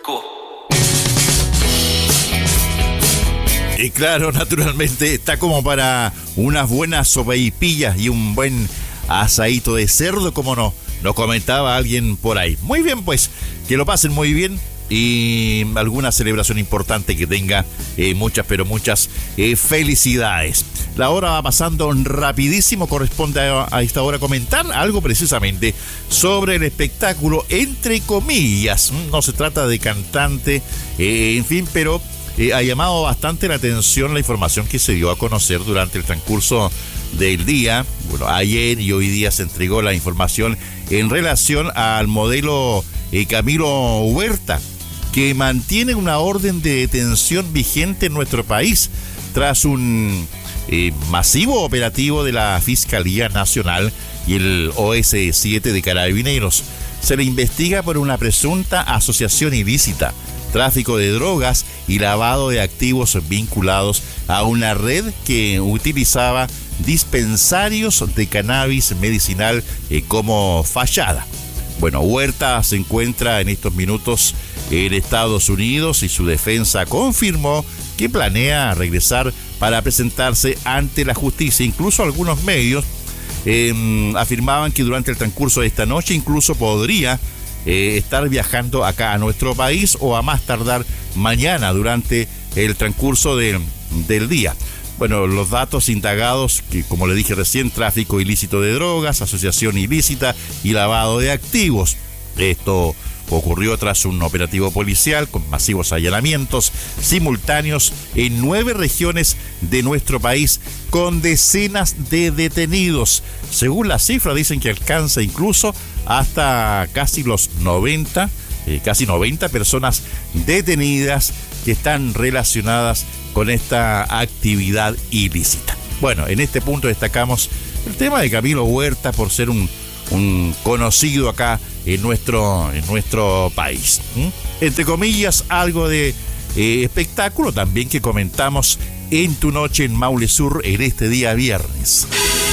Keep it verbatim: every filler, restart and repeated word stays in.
Curicó. Y claro, naturalmente está como para unas buenas sopaipillas y un buen asadito de cerdo, como no, nos comentaba alguien por ahí. Muy bien, pues, que lo pasen muy bien y alguna celebración importante que tenga eh, muchas, pero muchas eh, felicidades. La hora va pasando rapidísimo, corresponde a, a esta hora comentar algo precisamente sobre el espectáculo, entre comillas. No se trata de cantante, eh, en fin, pero eh, ha llamado bastante la atención la información que se dio a conocer durante el transcurso del día. Bueno, ayer y hoy día se entregó la información en relación al modelo eh, Camilo Huerta, que mantiene una orden de detención vigente en nuestro país tras un eh, masivo operativo de la Fiscalía Nacional y el O S siete de Carabineros. Se le investiga por una presunta asociación ilícita, tráfico de drogas y lavado de activos vinculados a una red que utilizaba dispensarios de cannabis medicinal eh, como fachada. Bueno, Huerta se encuentra en estos minutos en Estados Unidos y su defensa confirmó que planea regresar para presentarse ante la justicia. Incluso algunos medios eh, afirmaban que durante el transcurso de esta noche incluso podría eh, estar viajando acá a nuestro país o a más tardar mañana durante el transcurso de, del día. Bueno, los datos indagados, que como le dije recién, tráfico ilícito de drogas, asociación ilícita y lavado de activos. Esto ocurrió tras un operativo policial con masivos allanamientos simultáneos en nueve regiones de nuestro país, con decenas de detenidos. Según las cifras, dicen que alcanza incluso hasta casi los noventa, eh, casi noventa personas detenidas que están relacionadas con esta actividad ilícita. Bueno, en este punto destacamos el tema de Camilo Huerta por ser un, un conocido acá en nuestro, en nuestro país. ¿Mm? Entre comillas, algo de eh, espectáculo también que comentamos en Tu Noche en Maule Sur en este día viernes.